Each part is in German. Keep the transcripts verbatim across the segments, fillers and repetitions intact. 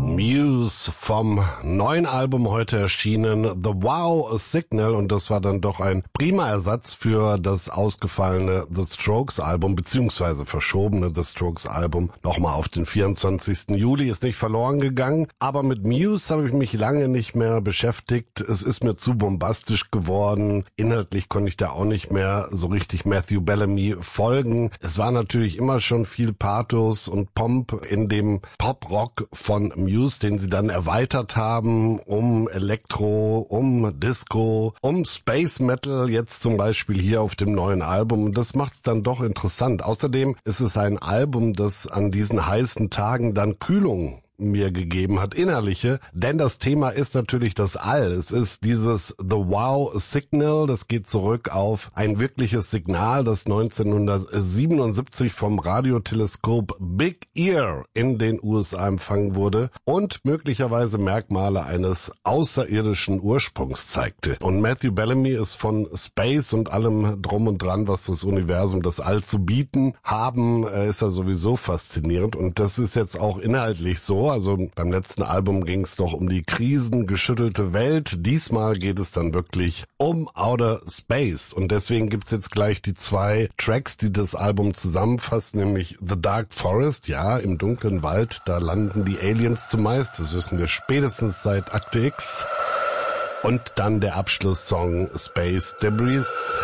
Muse vom neuen Album heute erschienen, The Wow Signal, und das war dann doch ein prima Ersatz für das ausgefallene The Strokes Album, beziehungsweise verschobene The Strokes Album nochmal auf den vierundzwanzigsten Juli, ist nicht verloren gegangen, aber mit Muse habe ich mich lange nicht mehr beschäftigt, es ist mir zu bombastisch geworden, inhaltlich konnte ich da auch nicht mehr so richtig Matthew Bellamy folgen, es war natürlich immer schon viel Pathos und Pomp in dem Pop-Rock von Muse, den sie dann erweitert haben um Elektro, um Disco, um Space Metal, jetzt zum Beispiel hier auf dem neuen Album. Und das macht es dann doch interessant. Außerdem ist es ein Album, das an diesen heißen Tagen dann Kühlung mir gegeben hat, innerliche, denn das Thema ist natürlich das All. Es ist dieses The Wow Signal, das geht zurück auf ein wirkliches Signal, das neunzehnhundertsiebenundsiebzig vom Radioteleskop Big Ear in den U S A empfangen wurde und möglicherweise Merkmale eines außerirdischen Ursprungs zeigte. Und Matthew Bellamy ist von Space und allem drum und dran, was das Universum, das All zu bieten haben, ist er sowieso faszinierend, und das ist jetzt auch inhaltlich so. Also beim letzten Album ging es doch um die krisengeschüttelte Welt. Diesmal geht es dann wirklich um Outer Space. Und deswegen gibt's jetzt gleich die zwei Tracks, die das Album zusammenfassen, nämlich The Dark Forest. Ja, im dunklen Wald, da landen die Aliens zumeist. Das wissen wir spätestens seit Akte X. Und dann der Abschlusssong Space Debris.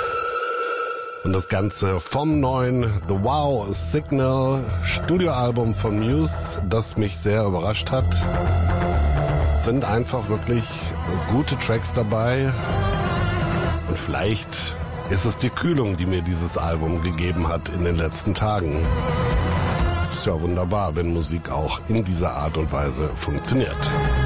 Und das Ganze vom neuen The Wow Signal Studioalbum von Muse, das mich sehr überrascht hat. Sind einfach wirklich gute Tracks dabei. Und vielleicht ist es die Kühlung, die mir dieses Album gegeben hat in den letzten Tagen. Ist ja wunderbar, wenn Musik auch in dieser Art und Weise funktioniert.